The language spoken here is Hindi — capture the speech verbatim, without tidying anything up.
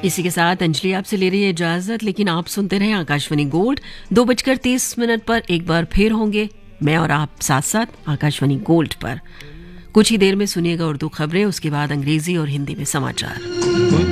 इसी के साथ अंजलि आपसे ले रही है इजाजत, लेकिन आप सुनते रहे आकाशवाणी गोल्ड। दो बजकर तीस मिनट पर एक बार फिर होंगे मैं और आप साथ साथ आकाशवाणी गोल्ड पर। कुछ ही देर में सुनिएगा उर्दू खबरें, उसके बाद अंग्रेजी और हिंदी में समाचार।